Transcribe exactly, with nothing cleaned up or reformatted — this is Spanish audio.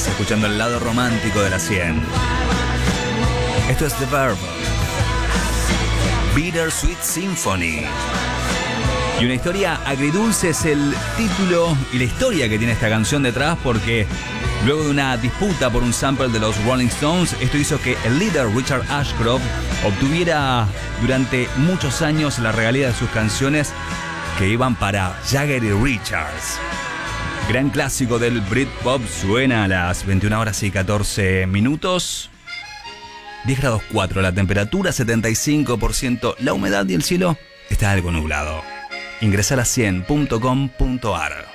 Estás escuchando el lado romántico de la cien. Esto es The Verve, Bittersweet Symphony. Y una historia agridulce es el título y la historia que tiene esta canción detrás, porque luego de una disputa por un sample de los Rolling Stones, esto hizo que el líder Richard Ashcroft obtuviera durante muchos años la regalía de sus canciones que iban para Jagger y Richards. Gran clásico del Britpop suena a las veintiuna horas y catorce minutos. diez grados cuatro la temperatura, setenta y cinco por ciento la humedad y el cielo está algo nublado. Ingresar a cien punto com punto ar.